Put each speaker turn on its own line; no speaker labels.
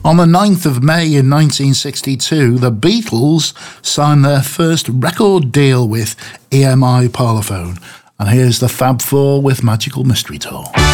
On the 9th of May in 1962, the Beatles signed their first record deal with EMI Parlophone. And here's the Fab Four with Magical Mystery Tour.